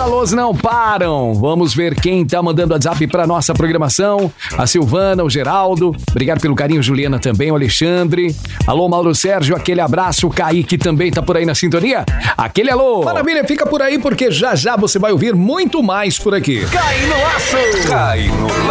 alôs não param. Vamos ver quem tá mandando WhatsApp pra nossa programação. A Silvana, o Geraldo. Obrigado pelo carinho, Juliana também, o Alexandre. Alô, Mauro Sérgio, aquele abraço. O Kaique também tá por aí na sintonia. Aquele alô. Maravilha, fica por aí porque já já você vai ouvir muito mais por aqui. Cai no laço! Cai no laço!